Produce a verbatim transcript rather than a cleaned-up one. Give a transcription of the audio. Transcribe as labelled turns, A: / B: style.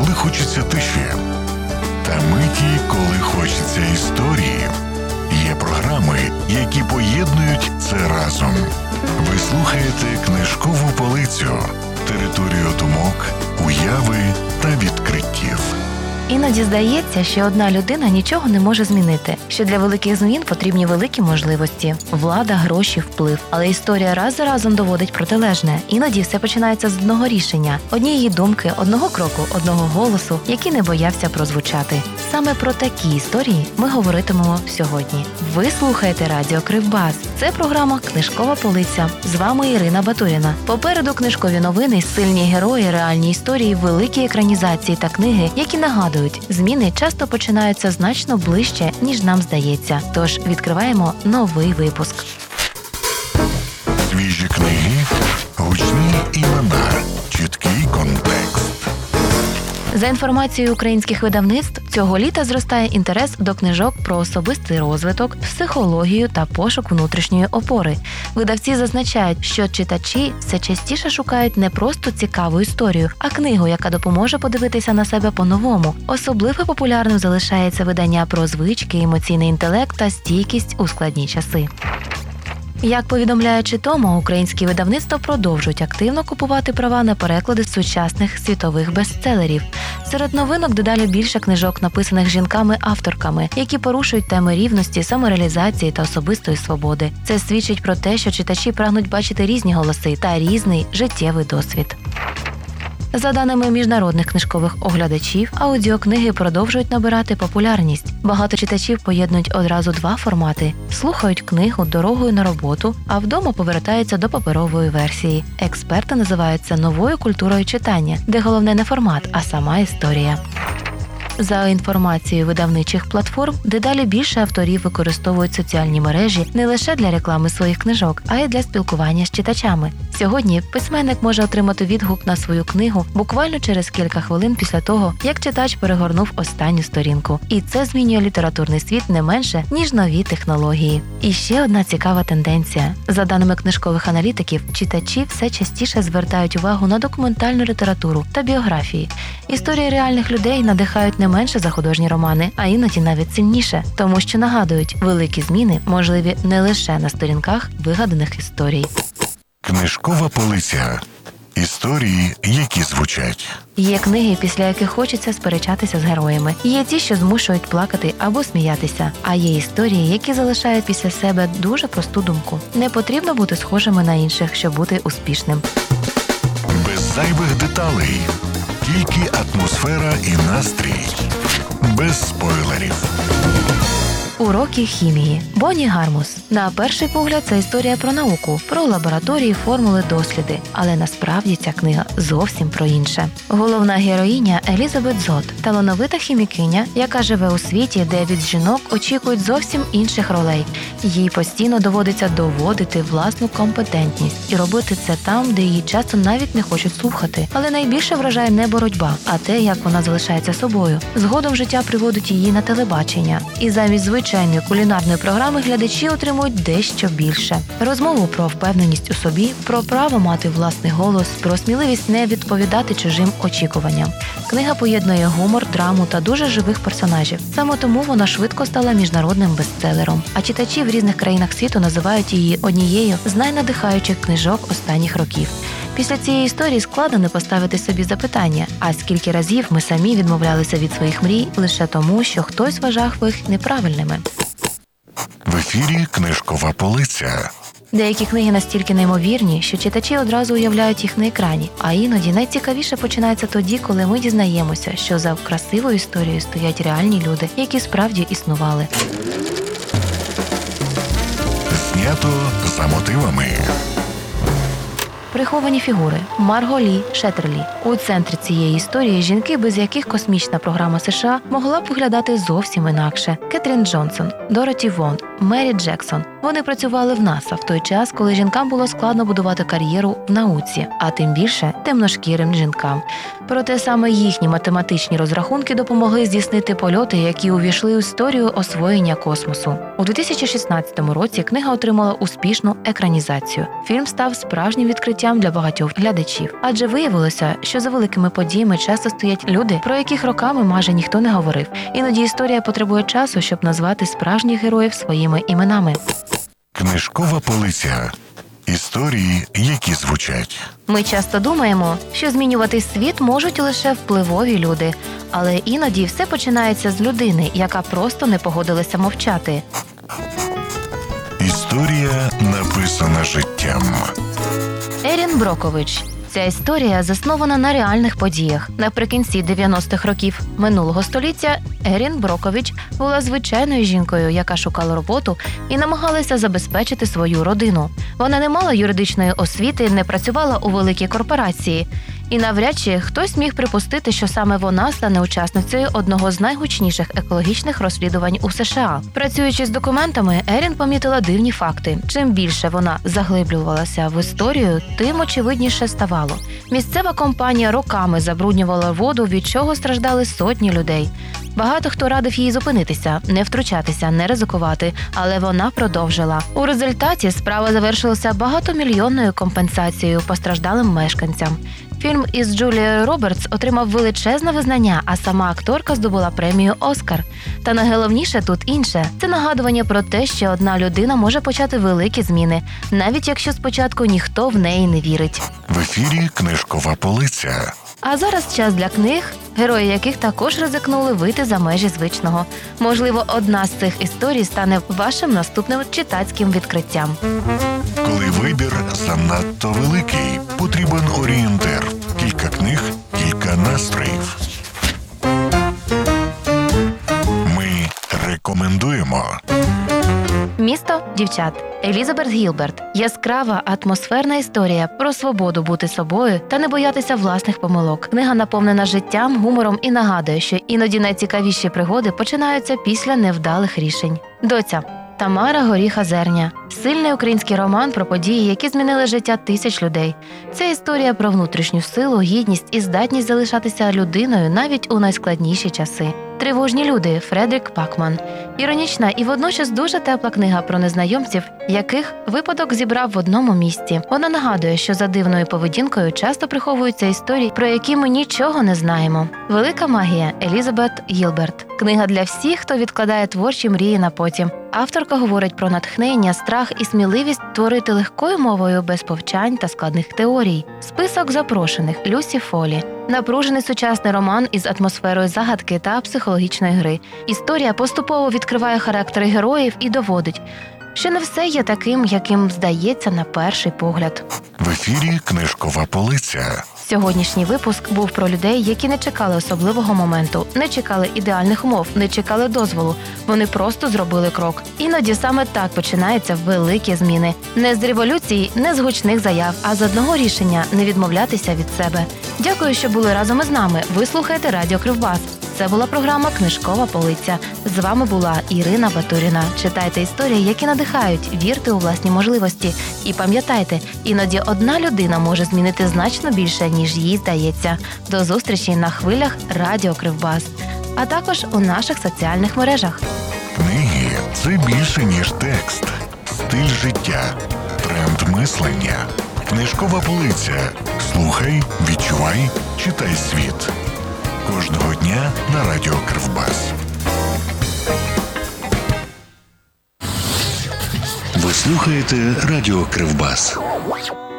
A: коли хочеться тиші, та миті, коли хочеться історії. Є програми, які поєднують це разом. Ви слухаєте «Книжкову полицю» – територію думок, уяви та відкриттів.
B: Іноді здається, що одна людина нічого не може змінити, що для великих змін потрібні великі можливості – влада, гроші, вплив. Але історія раз за разом доводить протилежне. Іноді все починається з одного рішення, однієї думки, одного кроку, одного голосу, який не боявся прозвучати. Саме про такі історії ми говоритимемо сьогодні. Ви слухаєте радіо Кривбас. Це програма «Книжкова полиця». З вами Ірина Батуріна. Попереду книжкові новини, сильні герої, реальні історії, великі екранізації та книги, які нагадують, зміни часто починаються значно ближче, ніж нам здається. Тож відкриваємо новий випуск.
A: Свіжі книги, гучні імена, чіткий контекст.
B: За інформацією українських видавництв, цього літа зростає інтерес до книжок про особистий розвиток, психологію та пошук внутрішньої опори. Видавці зазначають, що читачі все частіше шукають не просто цікаву історію, а книгу, яка допоможе подивитися на себе по-новому. Особливо популярним залишається видання про звички, емоційний інтелект та стійкість у складні часи. Як повідомляє Читомо, українські видавництва продовжують активно купувати права на переклади сучасних світових бестселерів. Серед новинок дедалі більше книжок, написаних жінками-авторками, які порушують теми рівності, самореалізації та особистої свободи. Це свідчить про те, що читачі прагнуть бачити різні голоси та різний життєвий досвід. За даними міжнародних книжкових оглядачів, аудіокниги продовжують набирати популярність. Багато читачів поєднують одразу два формати – слухають книгу дорогою на роботу, а вдома повертаються до паперової версії. Експерти називають це новою культурою читання, де головне не формат, а сама історія. За інформацією видавничих платформ, дедалі більше авторів використовують соціальні мережі не лише для реклами своїх книжок, а й для спілкування з читачами. Сьогодні письменник може отримати відгук на свою книгу буквально через кілька хвилин після того, як читач перегорнув останню сторінку. І це змінює літературний світ не менше, ніж нові технології. І ще одна цікава тенденція. За даними книжкових аналітиків, читачі все частіше звертають увагу на документальну літературу та біографії. Історії реальних людей надихають не менше за художні романи, а іноді навіть сильніше, тому що нагадують, великі зміни можливі не лише на сторінках вигаданих історій.
A: Книжкова полиця. Історії, які звучать.
B: Є книги, після яких хочеться сперечатися з героями. Є ті, що змушують плакати або сміятися. А є історії, які залишають після себе дуже просту думку. Не потрібно бути схожими на інших, щоб бути успішним.
A: Без зайвих деталей. Тільки атмосфера і настрій. Без спойлерів.
B: Уроки хімії. Бонні Гармус. На перший погляд, це історія про науку, про лабораторії, формули, досліди. Але насправді ця книга зовсім про інше. Головна героїня Елізабет Зод – талановита хімікиня, яка живе у світі, де від жінок очікують зовсім інших ролей. Їй постійно доводиться доводити власну компетентність і робити це там, де її часто навіть не хочуть слухати. Але найбільше вражає не боротьба, а те, як вона залишається собою. Згодом життя приводить її на телебачення. І замість звичайної кулінарної програми глядачі отримують дещо більше. Розмову про впевненість у собі, про право мати власний голос, про сміливість не відповідати чужим очікуванням. Книга поєднує гумор, драму та дуже живих персонажів. Саме тому вона швидко стала міжнародним бестселером. А читачі в різних країнах світу називають її однією з найнадихаючих книжок останніх років. Після цієї історії складно не поставити собі запитання, а скільки разів ми самі відмовлялися від своїх мрій лише тому, що хтось вважав їх неправильними.
A: В ефірі «Книжкова полиця».
B: Деякі книги настільки неймовірні, що читачі одразу уявляють їх на екрані. А іноді найцікавіше починається тоді, коли ми дізнаємося, що за красивою історією стоять реальні люди, які справді існували.
A: Знято за мотивами.
B: Приховані фігури. Марго Лі Шеттерлі. У центрі цієї історії жінки, без яких космічна програма США могла б виглядати зовсім інакше. Кетрін Джонсон, Дороті Вон, Мері Джексон. Вони працювали в НАСА в той час, коли жінкам було складно будувати кар'єру в науці, а тим більше темношкірим жінкам. Проте саме їхні математичні розрахунки допомогли здійснити польоти, які увійшли в історію освоєння космосу. У дві тисячі шістнадцятому році книга отримала успішну екранізацію. Фільм став справжнім відкриттям для багатьох глядачів, адже виявилося, що за великими подіями часто стоять люди, про яких роками майже ніхто не говорив. Іноді історія потребує часу, щоб назвати справжніх героїв своїми іменами.
A: Книжкова полиця. Історії, які звучать.
B: Ми часто думаємо, що змінювати світ можуть лише впливові люди, але іноді все починається з людини, яка просто не погодилася мовчати.
A: Історія, написана життям.
B: Ерін Брокович. Ця історія заснована на реальних подіях. Наприкінці дев'яностих років минулого століття Ерін Брокович була звичайною жінкою, яка шукала роботу і намагалася забезпечити свою родину. Вона не мала юридичної освіти, не працювала у великій корпорації. І навряд чи хтось міг припустити, що саме вона стане учасницею одного з найгучніших екологічних розслідувань у США. Працюючи з документами, Ерін помітила дивні факти. Чим більше вона заглиблювалася в історію, тим очевидніше ставало. Місцева компанія роками забруднювала воду, від чого страждали сотні людей. Багато хто радив їй зупинитися, не втручатися, не ризикувати, але вона продовжила. У результаті справа завершилася багатомільйонною компенсацією постраждалим мешканцям. Фільм із Джулією Робертс отримав величезне визнання, а сама акторка здобула премію «Оскар». Та найголовніше тут інше – це нагадування про те, що одна людина може почати великі зміни, навіть якщо спочатку ніхто в неї не вірить.
A: В ефірі «Книжкова полиця».
B: А зараз час для книг, герої яких також ризикнули вийти за межі звичного. Можливо, одна з цих історій стане вашим наступним читацьким відкриттям.
A: Коли вибір занадто великий, потрібен орієнтир. Кілька книг, кілька настроїв. Ми рекомендуємо.
B: «Місто дівчат» Елізабет Гілберт. Яскрава, атмосферна історія про свободу бути собою та не боятися власних помилок. Книга наповнена життям, гумором і нагадує, що іноді найцікавіші пригоди починаються після невдалих рішень. «Доця» Тамара Горіха-Зерня. Сильний український роман про події, які змінили життя тисяч людей. Це історія про внутрішню силу, гідність і здатність залишатися людиною навіть у найскладніші часи. «Тривожні люди» Фредерік Бакман. Іронічна і водночас дуже тепла книга про незнайомців, яких випадок зібрав в одному місці. Вона нагадує, що за дивною поведінкою часто приховуються історії, про які ми нічого не знаємо. «Велика магія» Елізабет Гілберт. Книга для всіх, хто відкладає творчі мрії на потім. Авторка говорить про натхнення, страх і сміливість творити легкою мовою без повчань та складних теорій. Список запрошених Люсі Фолі. Напружений сучасний роман із атмосферою загадки та психологічної гри. Історія поступово відкриває характери героїв і доводить, що не все є таким, яким здається на перший погляд.
A: В ефірі «Книжкова полиця».
B: Сьогоднішній випуск був про людей, які не чекали особливого моменту, не чекали ідеальних умов, не чекали дозволу. Вони просто зробили крок. Іноді саме так починаються великі зміни. Не з революції, не з гучних заяв, а з одного рішення – не відмовлятися від себе. Дякую, що були разом із нами. Ви слухаєте Радіо Кривбас. Це була програма «Книжкова полиця». З вами була Ірина Батуріна. Читайте історії, які надихають, вірте у власні можливості. І пам'ятайте, іноді одна людина може змінити значно більше, ніж їй здається. До зустрічі на хвилях Радіо Кривбас, а також у наших соціальних мережах.
A: Книги – це більше, ніж текст. Стиль життя. Тренд мислення. Книжкова полиця. Слухай, відчувай, читай світ. Кожного дня на Радіо Кривбас. Ви слухаєте Радіо Кривбас.